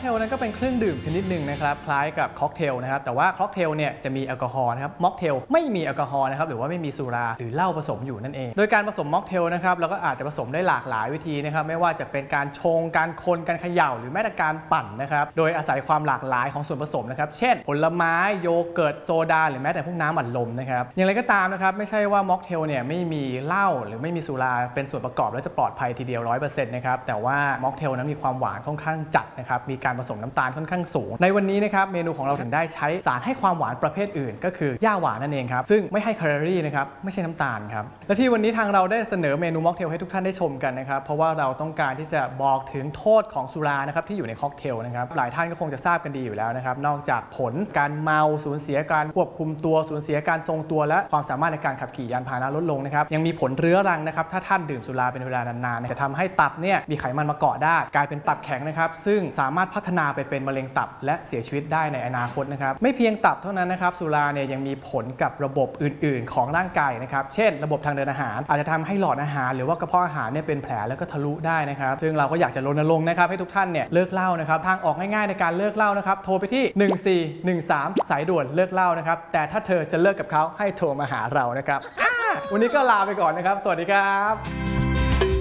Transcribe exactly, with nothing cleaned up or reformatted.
เทลนั้นก็เป็นเครื่องดื่มชนิดหนึ่งนะครับคล้ายกับค็อกเทลนะครับแต่ว่าค็อกเทลเนี่ยจะมีแอลกอฮอล์นะครับม็อกเทลไม่มีแอลกอฮอล์นะครับหรือว่าไม่มีสุราหรือเหล้าผสมอยู่นั่นเองโดยการผสมม็อกเทลนะครับเราก็อาจจะผสมได้หลากหลายวิธีนะครับไม่ว่าจะเป็นการชงการคนการเขย่าหรือแม้แต่การปั่นนะครับโดยอาศัยความหลากหลายของส่วนผสมนะครับเช่นผลไม้โยเกิร์ตโซดาหรือแม้แต่พวกน้ำอัดลมนะครับอย่างไรก็ตามนะครับไม่ใช่ว่าม็อกเทลเนี่ยไม่มีเหล้าหรือไม่มีสุราเป็นส่วนประกอบแล้วจะปลอดภัยทีเดียว ร้อยเปอร์เซ็นต์ นะครับแต่ว่าม็อกเทลนั้นมีความหวานค่อนข้างจัดนะครับมีการผสมน้ำตาลค่อนข้างสูงในวันนี้นะครับเมนูของเราถึงได้ใช้สารให้ความหวานประเภทอื่นก็คือย่าหวานนั่นเองครับซึ่งไม่ให้แคลอรี่นะครับไม่ใช่น้ำตาลครับและที่วันนี้ทางเราได้เสนอเมนูม็อกเทลให้ทุกท่านได้ชมกันนะครับเพราะว่าเราต้องการที่จะบอกถึงโทษของสุรานะครับที่อยู่ในค็อกเทลนะครับหลายท่านก็คงจะทราบกันดีอยู่แล้วนะครับนอกจากผลการเมาสูญเสียการควบคุมตัวสูญเสียการทรงตัวและความสามารถในการขับขี่ยานพาหนะลดลงนะครับยังมีผลเรื้อรังนะครับถ้าท่านดื่มสุราเป็นเวลานานๆจะทำให้ตับเนี่ยมีไขมันมาเกาะได้กลายเป็นตับแข็งนะครับซึ่งสามารถพัฒนาไปเป็นมะเร็งตับและเสียชีวิตได้ในอนาคตนะครับไม่เพียงตับเท่านั้นนะครับสุราเนี่ยยังมีผลกับระบบอื่นๆของร่างกายนะครับเช่นระบบทางเดินอาหารอาจจะทำให้หลอดอาหารหรือว่ากระเพาะอาหารเนี่ยเป็นแผลแล้วก็ทะลุได้นะครับซึ่งเราก็อยากจะรณรงค์นะครับให้ทุกท่านเนี่ยเลิกเหล้านะครับทางออกง่ายๆในการเลิกเหล้านะครับโทรไปที่หนึ่งสี่หนึ่งสามสายด่วนเลิกเหล้านะครับแต่ถ้าเธอจะเลิกกับเขาให้โทรมาหาเรานะครับวันนี้ก็ลาไปก่อนนะครับสวัสดีครับ